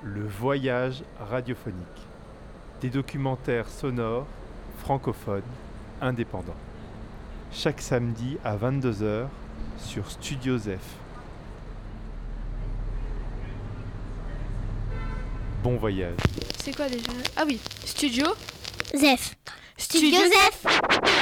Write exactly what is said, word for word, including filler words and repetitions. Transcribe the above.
Le voyage radiophonique. Des documentaires sonores, francophones, indépendants. Chaque samedi à vingt-deux heures sur Studio Zef. Bon voyage. C'est quoi déjà? Ah oui, Studio Zef. Studio Zef.